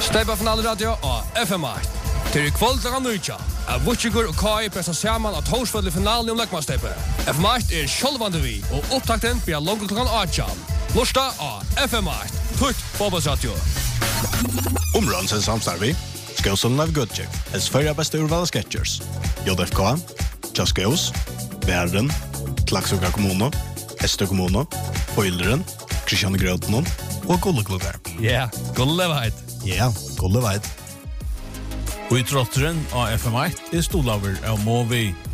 Steipa finale radio og FM8. Til kvöld klokka 9. Vutsigur og Kai pressa saman at Torsfjell i finalen om Lekmannsteipa. FM8 sjálvandi vi, og opptakten blir langt klokka 8. Lorsta av FM8. Tutt fotballsradio. Omrønsen samstarvi. Skåsen Live Goodcheck. Hels förra bästa urval sketchers. JFK, Just Goes, Värden, Klaxoka kommuno, Estö kommuno, Foilderen, Christian Grötnon och Golleklubbar. Ja, Golleveit. Ja, Golleveit. Og i trotteren av FM8 stolar av Movi.